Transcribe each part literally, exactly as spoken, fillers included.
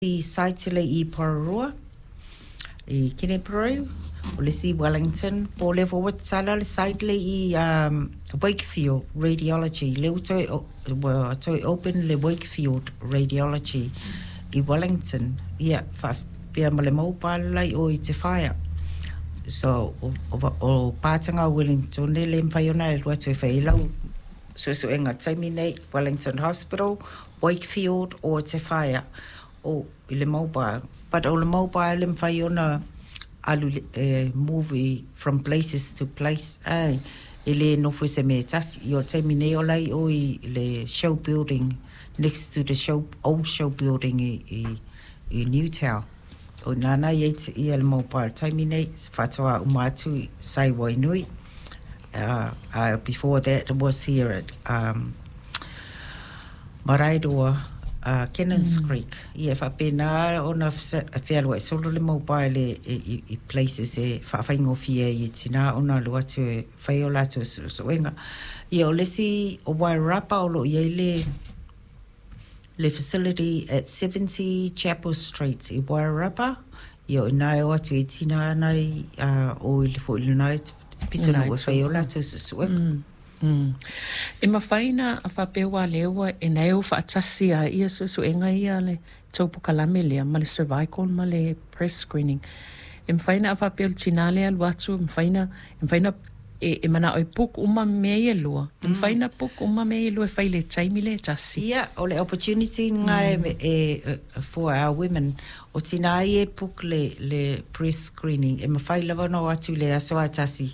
I saitile I Pararua, I Kineperu, o le si Wellington, po le forward sala le saitile I um, Wakefield Radiology, le utoi well, toi open le Wakefield Radiology I Wellington, ia fa pia ma le mobile lai o I te whaia. So, o, o, o pātanga Wellington, le le mwhaiona le rua toi whailau, so so enga taimi nei, Wellington Hospital, Wakefield o te whaia. O I le mobile, but o le mobile le mwhaiona alu uh, movie from places to place. Ai, I le nofu se me tasi, I o taimi nei o lai o I le show building next to the show old show building I, I, I Newtown. O nana I I le mobile taimi nei whatoa umatu sai Wainui. Uh, uh, before that I was here at um, Maraidoa. Uh, Cannons mm. Creek. Ia whapena ona whialua e solo le mobile e, e, e places e whawhaingofia I tina ona lua tu e whaiola tu suenga. Ia o lesi o Wairarapa o lo ia le le facility at seventy Chapel Street I Wairarapa. Ia o nai o atu e tina nai uh, o ili fo ili nai pisona o whaiola tu suenga. Mm. E mawhaina a whapewa lewa e neu whaatasi a ia su su enga ia le taupu kalame lea ma le cervical ma le breast screening. E mawhaina a whapeo tina lea luatu, e mawhaina, e mawhaina e, e mana oi puk uma mea e lua. E mawhaina puk uma mea e lua e whaile taimi le tasi. Ia, o le opportunity ngai mm. e, e, for our women. O tina e puk le, le breast screening. E mawhaila wano atu le aso a tasi.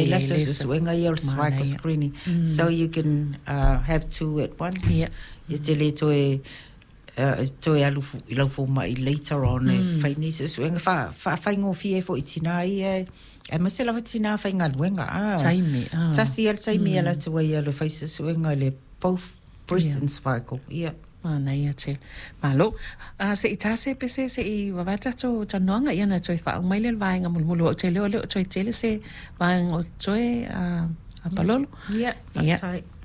Screening, mm. so you can uh, have two at once. Yeah. Este le toe uh, toe alu ilo fo mai later on. Mm. Faini so suenga fa fa faingo fie fo itina I e masela fatina fainga luenga. Ah. Taimi. Ah. Tasi al taimi ala te wai alu faisa suenga le both breast and cervical. Yeah. Mana ia te. Malo, uh, se i tase pese se I wawata to tanoanga ia na toi wha mai le vaenga mulmulu o te leo leo toi tele se vaenga o toi uh, a palolo. Yeah, yeah. Right.